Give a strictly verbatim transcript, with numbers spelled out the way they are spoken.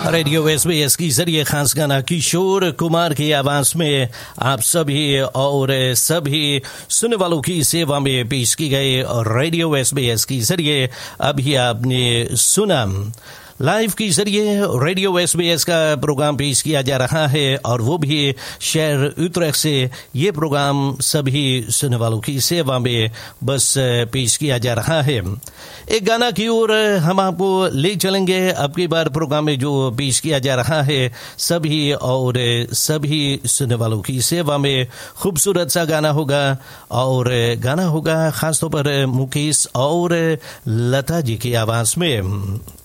Radio SBS की जरिए खास गाना किशोर कुमार की आवाज में आप सभी और सभी सुनने वालों की सेवा में पेश की गई रेडियो एसबीएस की जरिए अभी आपने सुना लाइव के जरिए रेडियो एसबीएस का प्रोग्राम पेश किया जा रहा है और वो भी शहर उत्तरेक्ट से ये प्रोग्राम सभी सुनने वालों की सेवा में बस पेश किया जा रहा है। एक गाना की ओर हम आपको ले चलेंगे। अब की बार प्रोग्राम में जो पेश किया जा रहा है सभी और सभी सुनने वालों की सेवा में खूबसूरत सा गाना होगा और गाना होगा खासतौर पर मुकेश और लता जी की आवाज में।